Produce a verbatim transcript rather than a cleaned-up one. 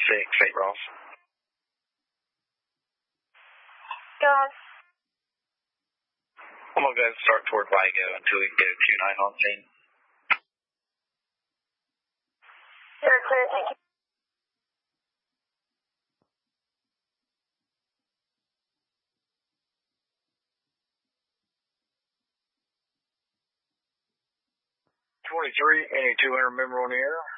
six, Saint Ross. Go ahead. I'm going to go ahead and start toward Vigo until we can get a two nine on scene. You're clear, thank you. twenty-three, any two hundred member on the air.